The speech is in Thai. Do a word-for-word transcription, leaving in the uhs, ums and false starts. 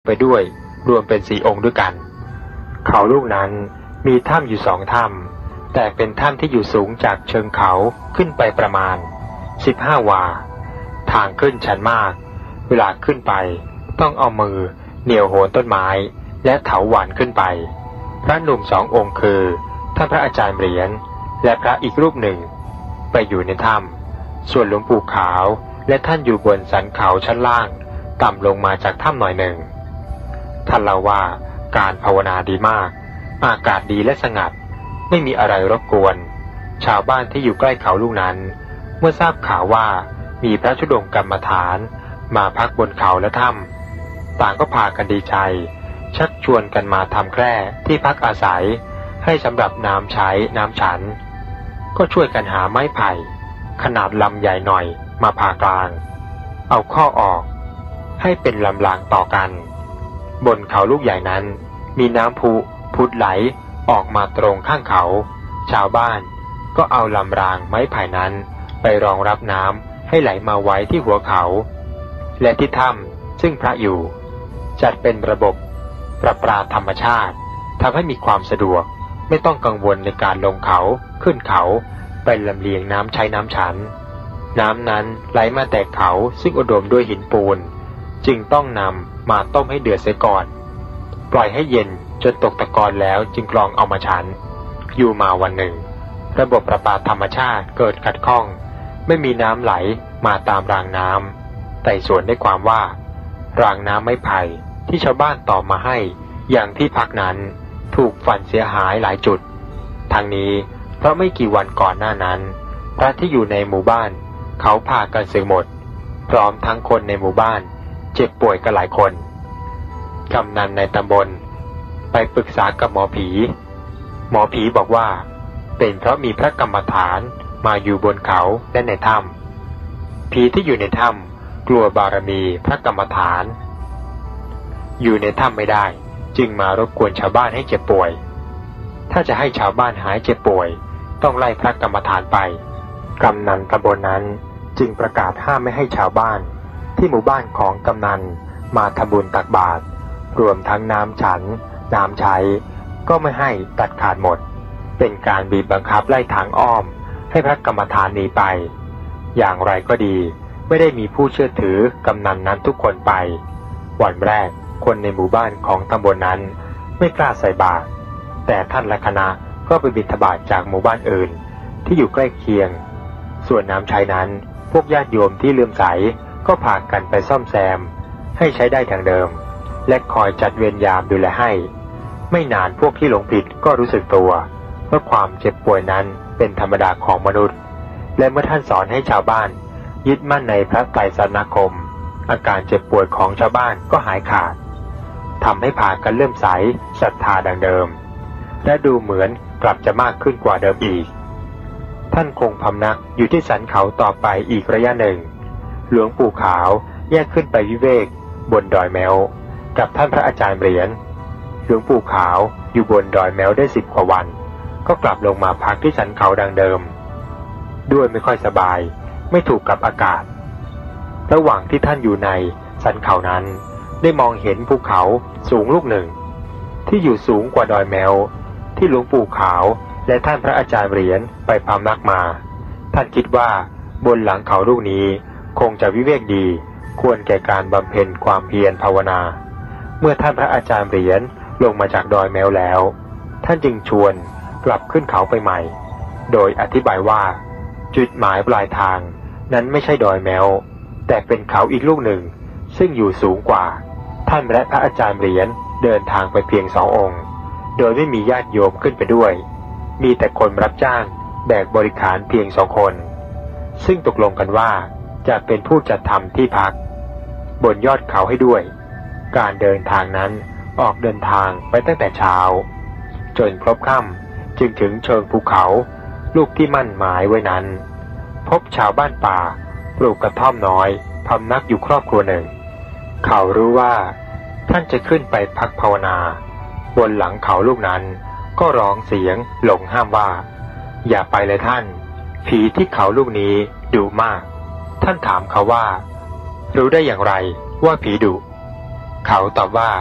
ไปด้วยรวมเป็นสี่องค์ด้วยกันเขาลูกนั้นมีถ้ำอยู่สองถ้ำแต่เป็นถ้ำที่อยู่สูงจากเชิงเขาขึ้นไปประมาณสิบห้าวาทางขึ้นชันมากเวลาขึ้นไปต้องเอามือเหนี่ยวโหนต้นไม้และเถาวัลย์ขึ้นไปพระหนุ่มสององค์คือท่านพระอาจารย์เหรียญและพระอีกรูปหนึ่งไปอยู่ในถ้ำส่วนหลวงปู่ขาวและท่านอยู่บนสันเขาชั้นล่างต่ำลงมาจากถ้ำหน่อยหนึ่งท่านเล่าว่าการภาวนาดีมากอากาศดีและสงัดไม่มีอะไรรบกวนชาวบ้านที่อยู่ใกล้เขาลูกนั้นเมื่อทราบข่าวว่ามีพระธุดงค์กรรมฐานมาพักบนเขาและถ้ำต่างก็พากันดีใจชักชวนกันมาทำแคร่ที่พักอาศัยให้สำหรับน้ำใช้น้ำฉันก็ช่วยกันหาไม้ไผ่ขนาดลำใหญ่หน่อยมาผ่ากลางเอาข้อออกให้เป็นลำรางต่อกันบนเขาลูกใหญ่นั้นมีน้ำพุพุดไหลออกมาตรงข้างเขาชาวบ้านก็เอาลำรางไม้ไผ่นั้นไปรองรับน้ำให้ไหลมาไว้ที่หัวเขาและที่ถ้ำซึ่งพระอยู่จัดเป็นระบบประปาธรรมชาติทำให้มีความสะดวกไม่ต้องกังวลในการลงเขาขึ้นเขาไปลำเลียงน้ำใช้น้ำฉันน้ำนั้นไหลมาแต่เขาซึ่งอุดมด้วยหินปูนจึงต้องนำมาต้มให้เดือดเสียก่อนปล่อยให้เย็นจนตกตะกอนแล้วจึงกรองเอามาฉันอยู่มาวันหนึ่งระบบประปาธรรมชาติเกิดขัดข้องไม่มีน้ำไหลมาตามรางน้ำไต่สวนได้ความว่ารางน้ำไม้ไผ่ที่ชาวบ้านต่อมาให้อย่างที่พักนั้นถูกฟันเสียหายหลายจุดทางนี้เพราะไม่กี่วันก่อนหน้านั้นพระที่อยู่ในหมู่บ้านเขาพากันสึกหมดพร้อมทั้งคนในหมู่บ้านเจ็บป่วยกันหลายคนกำนันในตำบลไปปรึกษากับหมอผีหมอผีบอกว่าเป็นเพราะมีพระกรรมฐานมาอยู่บนเขาและในถ้ำผีที่อยู่ในถ้ำกลัวบารมีพระกรรมฐานอยู่ในถ้ำไม่ได้จึงมารบกวนชาวบ้านให้เจ็บป่วยถ้าจะให้ชาวบ้านหายเจ็บป่วยต้องไล่พระกรรมฐานไปกำนันตำบลนั้นจึงประกาศห้ามไม่ให้ชาวบ้านที่หมู่บ้านของกำนันมาทำบุญตักบาตรรวมทั้งน้ำฉันน้ำใช้ก็ไม่ให้ตัดขาดหมดเป็นการบีบบังคับไล่ทางอ้อมให้พระกรรมฐานหนีไปอย่างไรก็ดีไม่ได้มีผู้เชื่อถือกำนันนั้นทุกคนไปวันแรกคนในหมู่บ้านของตำบลนั้นไม่กล้าใส่บาตรแต่ท่านและคณะก็ไปบิณฑบาตจากหมู่บ้านอื่นที่อยู่ใกล้เคียงส่วนน้ำใช้นั้นพวกญาติโยมที่เลื่อมใสก็พากันไปซ่อมแซมให้ใช้ได้ดังเดิมและคอยจัดเวรยามดูแลให้ไม่นานพวกที่หลงผิดก็รู้สึกตัวว่าความเจ็บป่วยนั้นเป็นธรรมดาของมนุษย์และเมื่อท่านสอนให้ชาวบ้านยึดมั่นในพระไตรสรณคมอาการเจ็บป่วยของชาวบ้านก็หายขาดทำให้พากันเลื่อมใสศรัทธาดังเดิมและดูเหมือนกลับจะมากขึ้นกว่าเดิมอีกท่านคงพำนักอยู่ที่สันเขาต่อไปอีกระยะหนึ่งหลวงปู่ขาวแยกขึ้นไปวิเวกบนดอยแมวกับท่านพระอาจารย์เหรียญหลวงปู่ขาวอยู่บนดอยแมวได้สิบกว่าวันก็กลับลงมาพักที่สันเขาดังเดิมด้วยไม่ค่อยสบายไม่ถูกกับอากาศระหว่างที่ท่านอยู่ในสันเขานั้นได้มองเห็นภูเขาสูงลูกหนึ่งที่อยู่สูงกว่าดอยแมวที่หลวงปู่ขาวและท่านพระอาจารย์เหรียญไปพำนักมาท่านคิดว่าบนหลังเขาลูกนี้คงจะวิเวกดีควรแก่การบำเพ็ญความเพียรภาวนาเมื่อท่านพระอาจารย์เหรียญลงมาจากดอยแมวแล้วท่านจึงชวนกลับขึ้นเขาไปใหม่โดยอธิบายว่าจุดหมายปลายทางนั้นไม่ใช่ดอยแมวแต่เป็นเขาอีกลูกหนึ่งซึ่งอยู่สูงกว่าท่านและพระอาจารย์เหรียญเดินทางไปเพียงสององค์โดยไม่มีญาติโยมขึ้นไปด้วยมีแต่คนรับจ้างแบกบริขารเพียงสองคนซึ่งตกลงกันว่าจะเป็นผู้จัดทำที่พักบนยอดเขาให้ด้วยการเดินทางนั้นออกเดินทางไปตั้งแต่เช้าจนครบค่ำจึงถึงเชิงภูเขาลูกที่มั่นหมายไว้นั้นพบชาวบ้านป่าปลูกกระท่อมน้อยพำนักอยู่ครอบครัวหนึ่งเขารู้ว่าท่านจะขึ้นไปพักภาวนาบนหลังเขาลูกนั้นก็ร้องเสียงหลงห้ามว่าอย่าไปเลยท่านผีที่เขาลูกนี้ดุมากท่านถามเขาว่ารู้ได้อย่างไรว่าผีดุเขาตอบว่า